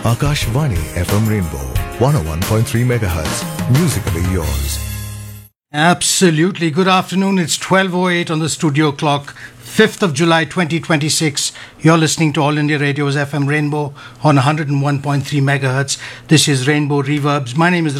Akashvani FM Rainbow 101.3 megahertz. Musically yours. Absolutely. Good afternoon. It's 12:08 on the studio clock, 5th of July 2026. You're listening to All India Radio's FM Rainbow on 101.3 megahertz. This is Rainbow Reverbs. My name is